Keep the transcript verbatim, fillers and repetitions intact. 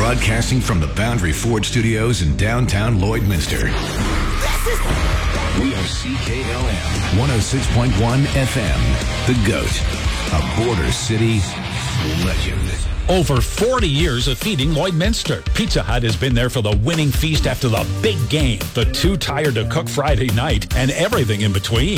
Broadcasting from the Boundary Ford Studios in downtown Lloydminster. We are C K L M one oh six point one F M. The GOAT, a Border City legend. Over forty years of feeding Lloydminster. Pizza Hut has been there for the winning feast after the big game, the too tired to cook Friday night, and everything in between.